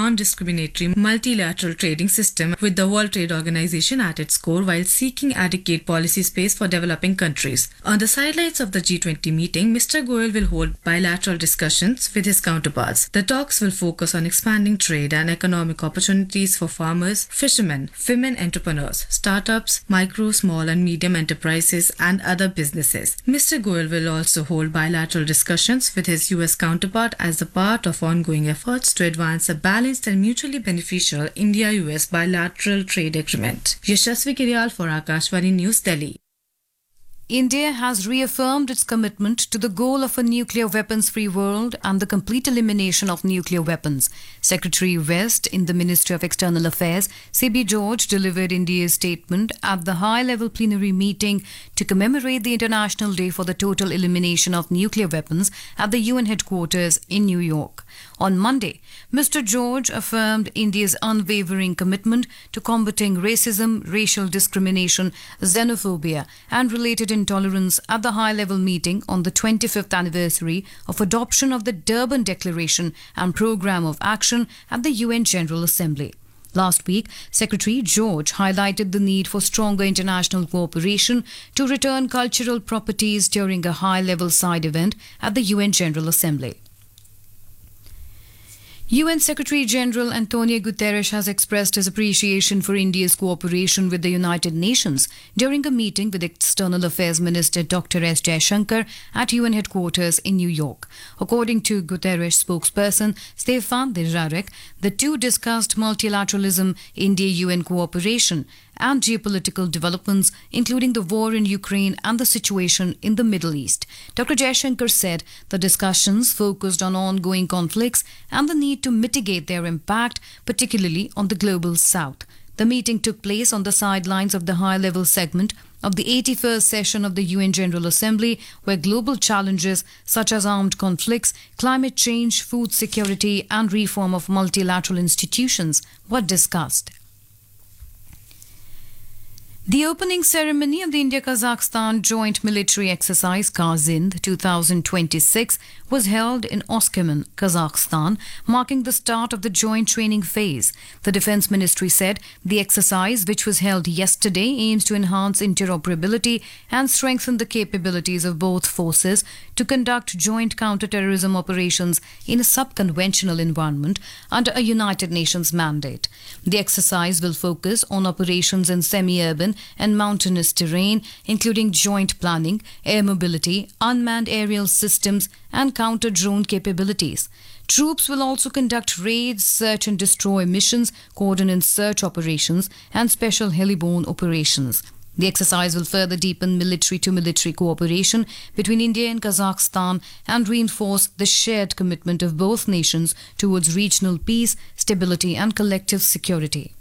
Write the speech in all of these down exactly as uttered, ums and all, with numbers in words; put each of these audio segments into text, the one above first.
non-discriminatory multilateral trading system with the World Trade Organization at its core while seeking adequate policy space for developing countries. On the sidelines of the G twenty meeting, Mister Goyal will hold bilateral discussions with his counterparts. The talks will focus on expanding trade and economic opportunities for farmers, fishermen, women entrepreneurs, startups, micro, small and medium enterprises and other businesses. Mister Goyal will also hold bilateral discussions with his U S counterpart as a part of ongoing efforts to advance a balanced and mutually beneficial India-U S bilateral trade agreement. Yashasvi Kiryal for Akashvani News, Delhi. India has reaffirmed its commitment to the goal of a nuclear weapons-free world and the complete elimination of nuclear weapons. Secretary West in the Ministry of External Affairs, C B George, delivered India's statement at the high-level plenary meeting to commemorate the International Day for the Total Elimination of Nuclear Weapons at the U N headquarters in New York. On Monday, Mister George affirmed India's unwavering commitment to combating racism, racial discrimination, xenophobia, and related intolerance at the high-level meeting on the twenty-fifth anniversary of adoption of the Durban Declaration and Programme of Action at the U N General Assembly. Last week, Secretary George highlighted the need for stronger international cooperation to return cultural properties during a high-level side event at the U N General Assembly. U N Secretary-General Antonio Guterres has expressed his appreciation for India's cooperation with the United Nations during a meeting with External Affairs Minister Doctor S Jaishankar at U N headquarters in New York. According to Guterres spokesperson Stefan Dujarric, the two discussed multilateralism, India-U N cooperation, and geopolitical developments, including the war in Ukraine and the situation in the Middle East. Doctor Jaishankar said the discussions focused on ongoing conflicts and the need to mitigate their impact, particularly on the global south. The meeting took place on the sidelines of the high-level segment of the eighty-first session of the U N General Assembly, where global challenges such as armed conflicts, climate change, food security, and reform of multilateral institutions were discussed. The opening ceremony of the India-Kazakhstan Joint Military Exercise Kazind twenty twenty-six was held in Oskimon, Kazakhstan, marking the start of the joint training phase. The Defence Ministry said the exercise, which was held yesterday, aims to enhance interoperability and strengthen the capabilities of both forces to conduct joint counter-terrorism operations in a sub-conventional environment under a United Nations mandate. The exercise will focus on operations in semi-urban and mountainous terrain, including joint planning, air mobility, unmanned aerial systems, and counter-drone capabilities. Troops will also conduct raids, search and destroy missions, coordinate search operations, and special heliborne operations. The exercise will further deepen military-to-military cooperation between India and Kazakhstan and reinforce the shared commitment of both nations towards regional peace, stability, and collective security.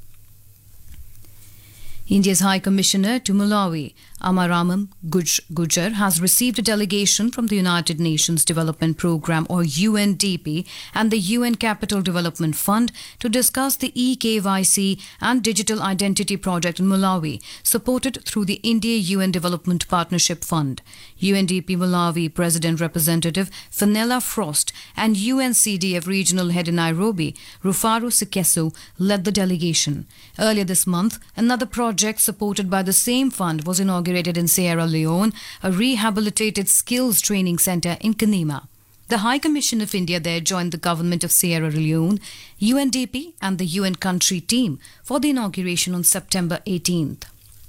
India's High Commissioner to Malawi, Amaramam Gujar, has received a delegation from the United Nations Development Programme, or U N D P, and the U N Capital Development Fund to discuss the e K Y C and Digital Identity project in Malawi, supported through the India-U N Development Partnership Fund. U N D P Malawi President Representative Fenella Frost and U N C D F Regional Head in Nairobi, Rufaro Sikeso, led the delegation. Earlier this month, another project supported by the same fund was inaugurated in Sierra Leone, a rehabilitated skills training centre in Kenema. The High Commission of India there joined the government of Sierra Leone, U N D P and the U N country team for the inauguration on September eighteenth.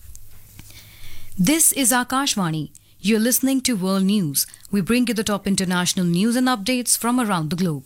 This is Akashvani. You're listening to World News. We bring you the top international news and updates from around the globe.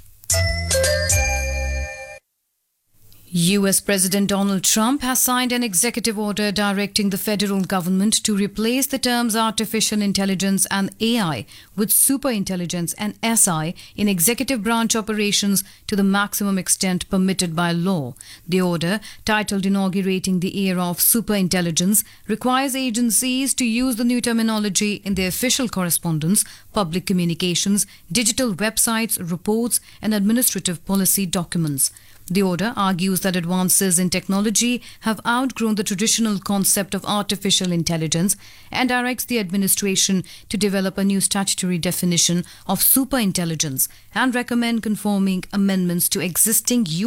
U S President Donald Trump has signed an executive order directing the federal government to replace the terms artificial intelligence and A I with superintelligence and S I in executive branch operations to the maximum extent permitted by law. The order, titled Inaugurating the Era of Superintelligence, requires agencies to use the new terminology in their official correspondence, public communications, digital websites, reports, and administrative policy documents. The order argues that advances in technology have outgrown the traditional concept of artificial intelligence and directs the administration to develop a new statutory definition of superintelligence and recommend conforming amendments to existing U